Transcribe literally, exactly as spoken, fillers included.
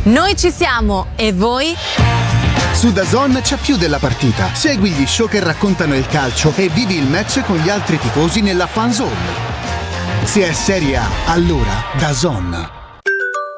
Noi ci siamo, e voi? Su DAZN c'è più della partita. Segui gli show che raccontano il calcio e vivi il match con gli altri tifosi nella fan zone. Se è Serie A, allora DAZN.